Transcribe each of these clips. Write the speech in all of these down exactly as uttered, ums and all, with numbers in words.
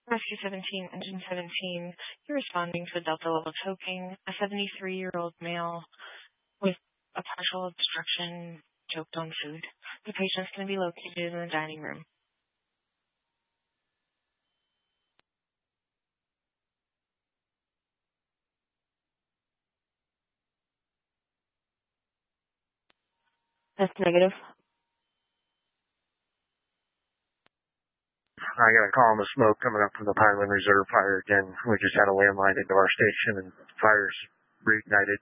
Rescue seventeen, Engine seventeen, you're responding to a Delta level choking, a seventy-three-year-old male with a partial obstruction choked on food. The patient's going to be located in the dining room. That's negative. I got a column of smoke coming up from the Pineland Reserve fire again. We just had a landmine into our station and fire's reignited.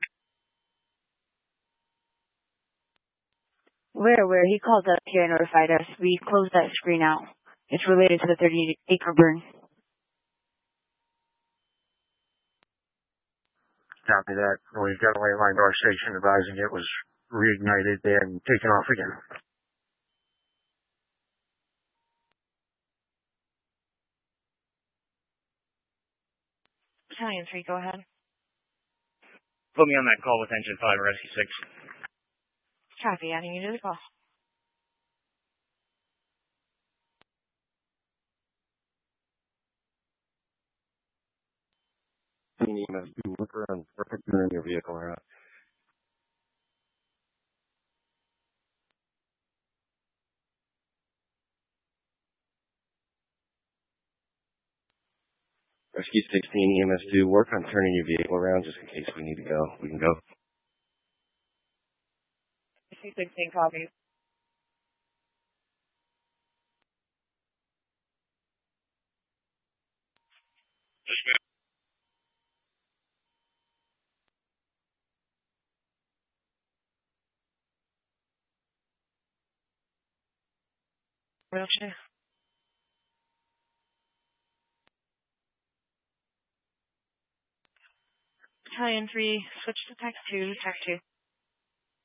Where, where? He called up here and notified us. We closed that screen out. It's related to the thirty acre burn. Copy that. We've got a landline to our station advising it was reignited and taken off again. Battalion three, go ahead. Put me on that call with Engine five, Rescue six. Copy, adding you to the call. E M S two, look around, perfect in your vehicle or not. Rescue sixteen, E M S two, work on turning your vehicle around just in case we need to go. We can go. Rescue sixteen, copy. Wheelchair. Battalion three, switch to Tech two, Tech two.